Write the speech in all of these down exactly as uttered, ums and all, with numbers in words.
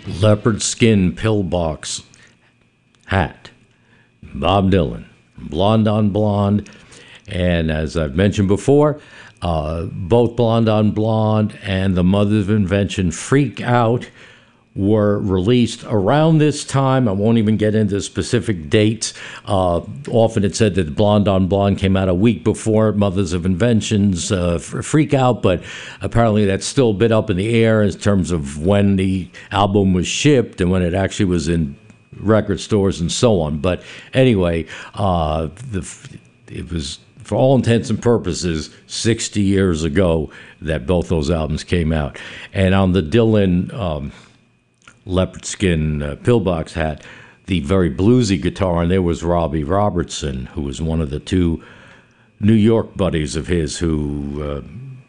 leopard skin pillbox hat. Bob Dylan, Blonde on Blonde. And as I've mentioned before, uh, both Blonde on Blonde and The Mothers of Invention, Freak Out, were released around this time. I won't even get into specific dates. Uh, often it's said that Blonde on Blonde came out a week before Mothers of Invention's uh, Freak Out, but apparently that's still a bit up in the air in terms of when the album was shipped and when it actually was in record stores and so on. But anyway, uh, the, it was, for all intents and purposes, sixty years ago that both those albums came out. And on the Dylan um, leopard skin uh, pillbox hat, the very bluesy guitar, and there was Robbie Robertson, who was one of the two New York buddies of his who uh,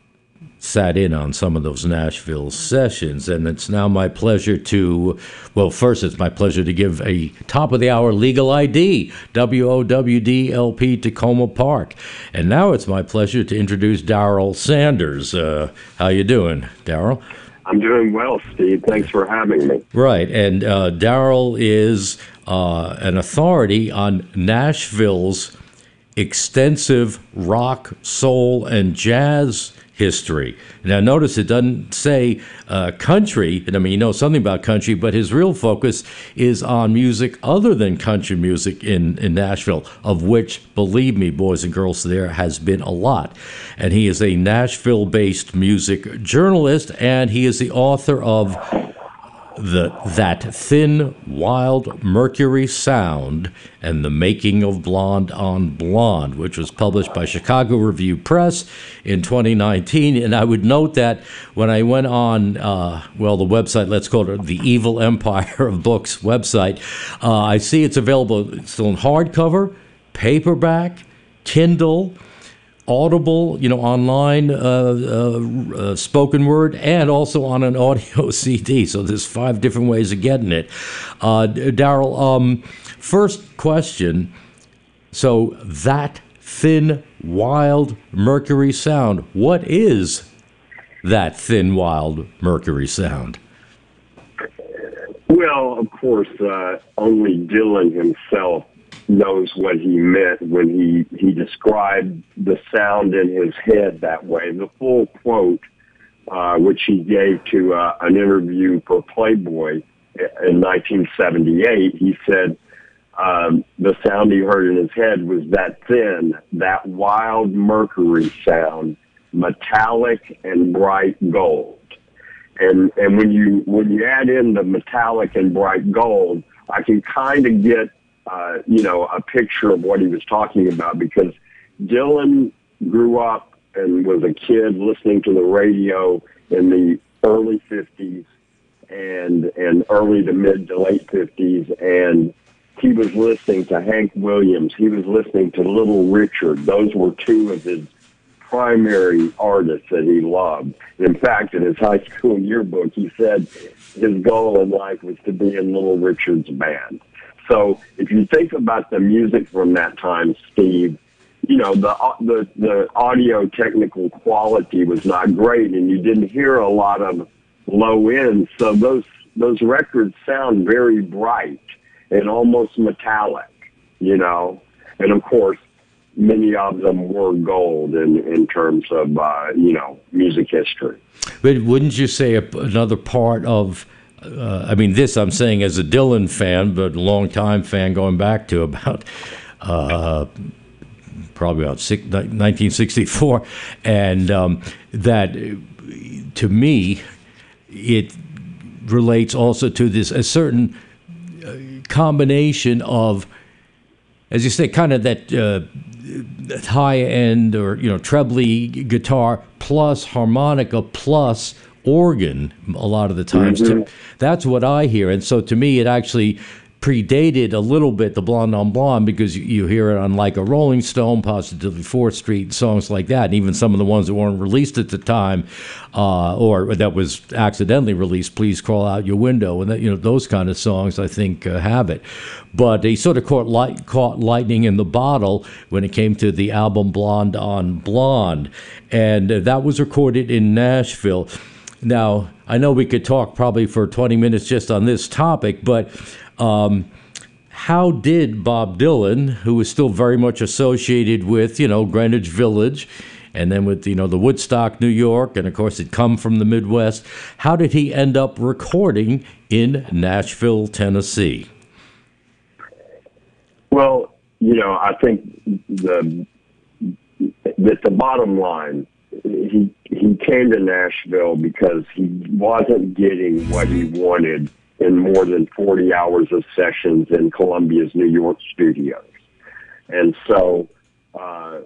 sat in on some of those Nashville sessions. And it's now my pleasure to, well, first it's my pleasure to give a top-of-the-hour legal I D, W O W D L P Tacoma Park. And now it's my pleasure to introduce Darrell Sanders. Uh, how you doing, Darrell? I'm doing well, Steve. Thanks for having me. Right, and uh, Darrell is uh, an authority on Nashville's extensive rock, soul, and jazz history. Now, notice it doesn't say uh, country, and I mean, you know something about country, but his real focus is on music other than country music in, in Nashville, of which, believe me, boys and girls, there has been a lot. And he is a Nashville-based music journalist, and he is the author of the That Thin, Wild Mercury Sound and the Making of Blonde on Blonde, which was published by Chicago Review Press in twenty nineteen. And I would note that when I went on, uh, well, the website, let's call it the Evil Empire of Books website, uh, I see it's available still in hardcover, paperback, Kindle, Audible, you know, online, uh, uh, uh, spoken word, and also on an audio C D. So there's five different ways of getting it. Uh, Darrell, um, first question. So That Thin, Wild Mercury Sound. What is That Thin, Wild Mercury Sound? Well, of course, uh, only Dylan himself knows what he meant when he, he described the sound in his head that way. The full quote, uh, which he gave to uh, an interview for Playboy in nineteen seventy-eight, he said um, the sound he heard in his head was that thin, that wild mercury sound, metallic and bright gold. And and when you when you add in the metallic and bright gold, I can kind of get Uh, you know, a picture of what he was talking about, because Dylan grew up and was a kid listening to the radio in the early fifties and and early to mid to late fifties, and he was listening to Hank Williams. He was listening to Little Richard. Those were two of his primary artists that he loved. In fact, in his high school yearbook, he said his goal in life was to be in Little Richard's band. So if you think about the music from that time, Steve, you know, the, the the audio technical quality was not great, and you didn't hear a lot of low end. So those those records sound very bright and almost metallic, you know. And of course, many of them were gold in in terms of uh, you know, music history. But wouldn't you say a, another part of Uh, I mean, this I'm saying as a Dylan fan, but a long-time fan going back to about uh, probably about six, nineteen sixty-four, and um, that, to me, it relates also to this a certain combination of, as you say, kind of that uh, high-end or, you know, trebly guitar plus harmonica plus organ a lot of the times. Mm-hmm. To, that's what I hear. And so to me, it actually predated a little bit the Blonde on Blonde, because you, you hear it on Like a Rolling Stone, Positively fourth Street, songs like that, and even some of the ones that weren't released at the time, uh, or that was accidentally released, Please Crawl Out Your Window, and that, you know, those kind of songs I think uh, have it. But he sort of caught, light, caught lightning in the bottle when it came to the album Blonde on Blonde, and uh, that was recorded in Nashville. Now, I know we could talk probably for twenty minutes just on this topic, but um, how did Bob Dylan, who was still very much associated with, you know, Greenwich Village, and then with, you know, the Woodstock, New York, and of course he'd come from the Midwest, how did he end up recording in Nashville, Tennessee? Well, you know, I think the that the bottom line, he he came to Nashville because he wasn't getting what he wanted in more than forty hours of sessions in Columbia's New York studios. And so uh,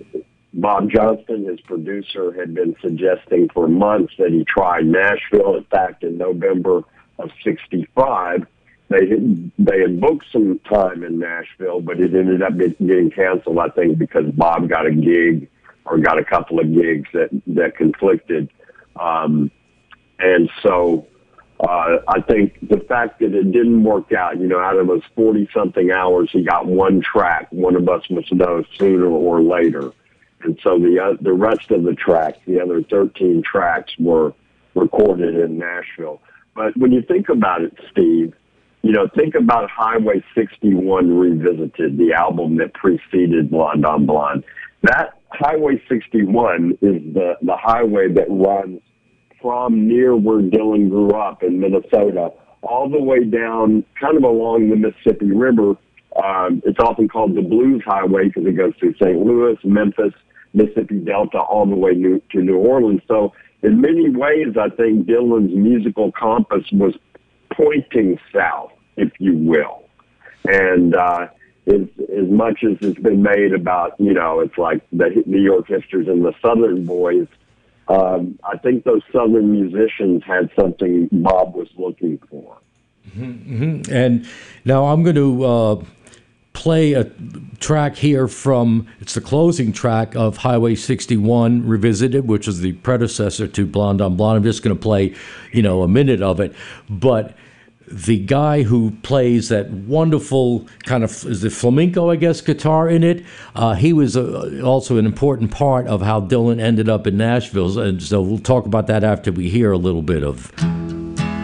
Bob Johnston, his producer, had been suggesting for months that he try Nashville. In fact, in November of sixty-five, they had, they had booked some time in Nashville, but it ended up getting canceled, I think, because Bob got a gig or got a couple of gigs that, that conflicted. Um, and so uh, I think the fact that it didn't work out, you know, out of those forty-something hours, he got one track. One of us must know sooner or later. And so the uh, the rest of the tracks, the other thirteen tracks, were recorded in Nashville. But when you think about it, Steve, you know, think about Highway sixty-one Revisited, the album that preceded Blonde on Blonde. That Highway sixty-one is the, the highway that runs from near where Dylan grew up in Minnesota all the way down kind of along the Mississippi River. Um, it's often called the Blues Highway because it goes through Saint Louis, Memphis, Mississippi Delta, all the way new, to New Orleans. So in many ways, I think Dylan's musical compass was pointing south, if you will. And uh, as, as much as it's been made about, you know, it's like the New York hipsters and the Southern boys, um, I think those Southern musicians had something Bob was looking for. Mm-hmm, mm-hmm. And now I'm going to uh, play a track here from, it's the closing track of Highway sixty-one Revisited, which is the predecessor to Blonde on Blonde. I'm just going to play, you know, a minute of it. But the guy who plays that wonderful kind of, is it flamenco, I guess, guitar in it, uh, he was uh, also an important part of how Dylan ended up in Nashville. And so we'll talk about that after we hear a little bit of